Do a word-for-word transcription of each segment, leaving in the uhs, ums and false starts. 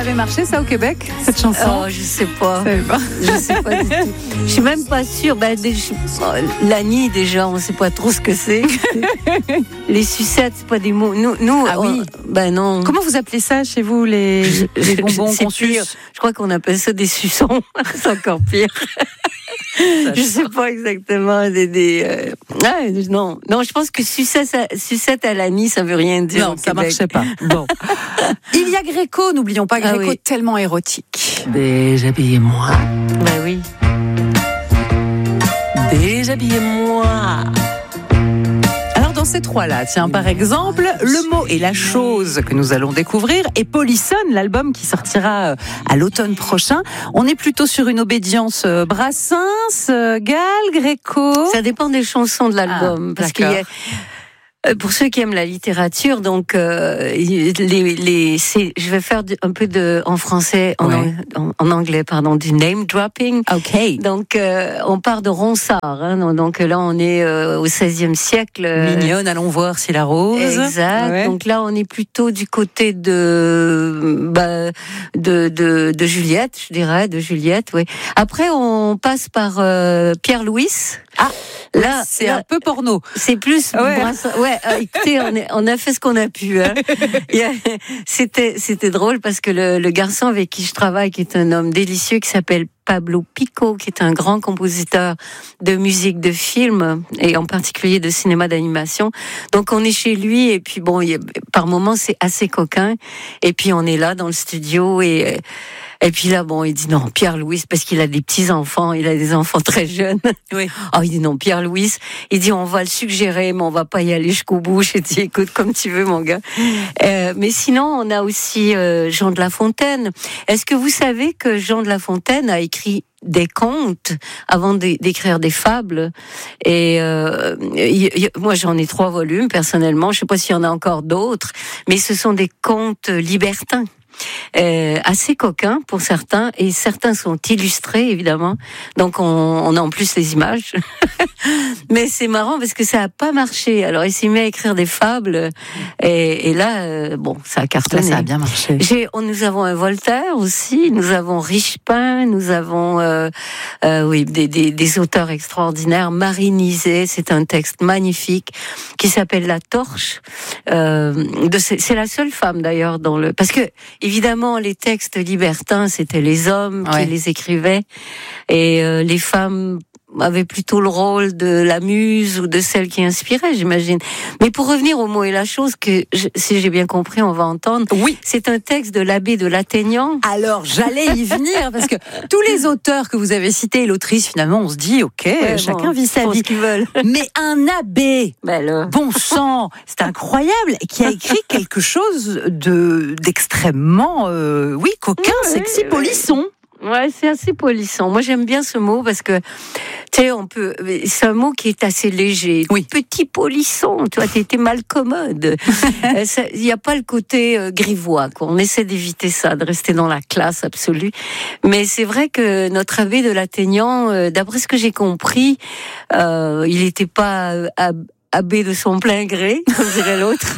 avait marché ça au Québec, cette chanson? Oh, je sais pas. pas. Je sais pas du tout. Je suis même pas sûre. Ben, des, je, oh, Lani, déjà, on sait pas trop ce que c'est. Les sucettes, c'est pas des mots. Nous, nous ah oui. On, ben non. Comment vous appelez ça chez vous, les, je, les bonbons qu'on suce? Je crois qu'on appelle ça des suçons. C'est encore pire. Je sais pas exactement des, des euh... ah, non non je pense que sucette à, sucette à l'Annie ça veut rien dire. Non, ça marchait pas. Bon. Il y a Gréco, n'oublions pas Gréco, ah oui. Tellement érotique. Déshabillez-moi. Ben oui. Déshabillez-moi. Ces trois-là, tiens, par exemple, le mot et la chose que nous allons découvrir et Polisson, l'album qui sortira à l'automne prochain. On est plutôt sur une obédience Brassens, Gall, Gréco. Ça dépend des chansons de l'album, ah, parce qu'il y a pour ceux qui aiment la littérature, donc euh, les, les, c'est, je vais faire un peu de en français, en, ouais. en, en anglais, pardon, du name dropping. Ok. Donc euh, on part de Ronsard, hein, donc là on est euh, au seizième siècle. Mignonne, allons voir si la rose. Exact. Ouais. Donc là on est plutôt du côté de bah, de, de de Juliette, je dirais, de Juliette. Oui. Après on passe par euh, Pierre Louis. Ah. Là, c'est là, un peu porno. C'est plus. Ouais. Brassard, ouais. Euh, écoutez, on, est, on a fait ce qu'on a pu. Hein. c'était, c'était drôle parce que le, le garçon avec qui je travaille, qui est un homme délicieux, qui s'appelle Pablo Pico, qui est un grand compositeur de musique de film et en particulier de cinéma d'animation. Donc on est chez lui et puis bon, il, par moments c'est assez coquin. Et puis on est là dans le studio et et puis là bon, il dit non Pierre Louis parce qu'il a des petits enfants, il a des enfants très jeunes. Oui. Oh il dit non Pierre Louis. Il dit on va le suggérer mais on va pas y aller jusqu'au bout. J'ai dit écoute comme tu veux mon gars. Euh, mais sinon on a aussi euh, Jean de La Fontaine. Est-ce que vous savez que Jean de La Fontaine a écrit des contes avant d'écrire des fables et euh, y, y, moi j'en ai trois volumes personnellement, je sais pas s'il y en a encore d'autres, mais ce sont des contes libertins. Euh, assez coquins pour certains et certains sont illustrés évidemment, donc on, on a en plus les images. Mais c'est marrant parce que ça a pas marché. Alors il s'est mis à écrire des fables et, et là euh, bon ça a cartonné. Là, ça a bien marché. J'ai, on, nous avons un Voltaire aussi, nous avons Richepin, nous avons euh, euh, oui des, des, des auteurs extraordinaires. Marie Nizet, c'est un texte magnifique qui s'appelle La Torche. Euh, de, c'est, c'est la seule femme d'ailleurs dans le parce que évidemment, les textes libertins, c'était les hommes qui ouais. les écrivaient, et euh, les femmes avaient plutôt le rôle de la muse ou de celle qui inspirait, j'imagine. Mais pour revenir au mot et la chose, que je, si j'ai bien compris, on va entendre. Oui, c'est un texte de l'abbé de Lattaignant. Alors, j'allais y venir, parce que tous les auteurs que vous avez cités, et l'autrice, finalement, on se dit, ok, ouais, chacun bon, vit sa vie. Ce qu'ils veulent. Mais un abbé, ben bon sang, c'est incroyable, qui a écrit quelque chose de d'extrêmement, euh, oui, coquin, ouais, sexy, ouais, polisson. Ouais, c'est assez polisson. Moi, j'aime bien ce mot parce que, tu sais, on peut, c'est un mot qui est assez léger. Oui. Petit polisson, tu vois, t'étais mal commode. Il n'y a pas le côté euh, grivois, quoi. On essaie d'éviter ça, de rester dans la classe absolue. Mais c'est vrai que notre abbé de Lattaignant, euh, d'après ce que j'ai compris, euh, il n'était pas euh, abbé de son plein gré, comme dirait l'autre.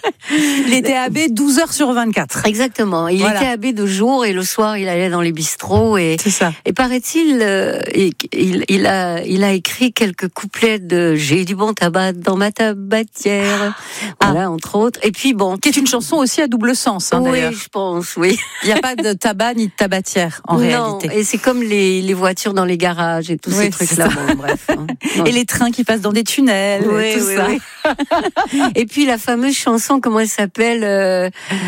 Il était abbé douze heures sur vingt-quatre. Exactement. Il voilà. était abbé de jour et le soir, il allait dans les bistrots. Et, c'est ça. Et paraît-il, euh, il, il, il, a, il a écrit quelques couplets de « J'ai du bon tabac dans ma tabatière ah. ». Voilà, entre autres. Et puis bon... Qui est une chanson aussi à double sens, hein, oui, d'ailleurs. Oui, je pense, oui. Il n'y a pas de tabac ni de tabatière, en non, réalité. Et c'est comme les, les voitures dans les garages et tous oui, ces trucs-là. Bon, bref. Hein. Et les trains qui passent dans des tunnels, oui, tout oui, ça. Oui. Et puis la fameuse chanson, comment elle s'appelle euh,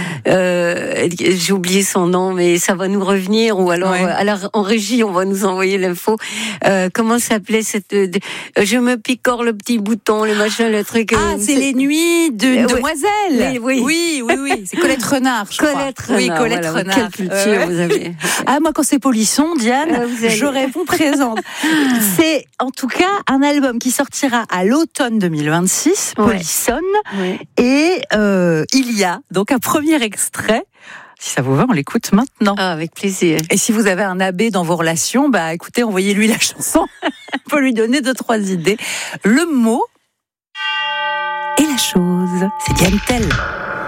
euh, j'ai oublié son nom, mais ça va nous revenir, ou alors, ouais. euh, alors en régie on va nous envoyer l'info. Euh, comment s'appelait cette euh, je me picore le petit bouton, le machin, le truc. Ah, euh, c'est, c'est les nuits d'une euh, demoiselle. Les, oui. oui, oui, oui. C'est Colette Renard. Je Colette crois. Renard. Oui, Colette voilà, Renard. Quelle culture euh, vous avez. Ah, moi quand c'est polisson, Diane, euh, allez... je réponds présente. C'est en tout cas un album qui sortira à l'automne deux mille vingt-six. Polisson, ouais. Et euh, il y a donc un premier extrait. Si ça vous va, on l'écoute maintenant. Ah, avec plaisir. Et si vous avez un abbé dans vos relations, bah écoutez, envoyez-lui la chanson. On peut lui donner deux, trois idées. Le mot et la chose, c'est Diane Tell.